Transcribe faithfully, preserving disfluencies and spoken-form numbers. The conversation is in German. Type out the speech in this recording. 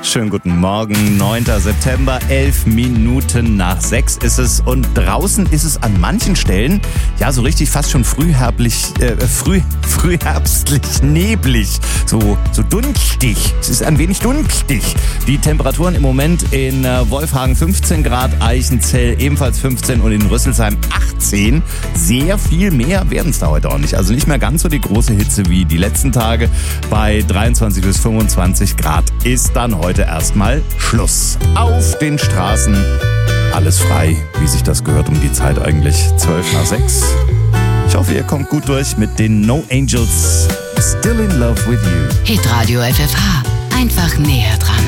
Schönen guten Morgen, neunter September, elf Minuten nach sechs ist es und draußen ist es an manchen Stellen ja so richtig fast schon frühherblich, äh, früh, frühherbstlich neblig, so, so dunstig. Es ist ein wenig dunstig. Die Temperaturen im Moment in äh, Wolfhagen fünfzehn Grad, Eichenzell ebenfalls fünfzehn und in Rüsselsheim achtzehn. Sehr viel mehr werden es da heute auch nicht. Also nicht mehr ganz so die große Hitze wie die letzten Tage. Bei dreiundzwanzig bis fünfundzwanzig Grad ist dann heute erstmal Schluss. Auf den Straßen alles frei, wie sich das gehört um die Zeit eigentlich. zwölf nach sechs. Ich hoffe, ihr kommt gut durch mit den No Angels. Still in Love with You. Hitradio F F H. Einfach näher dran.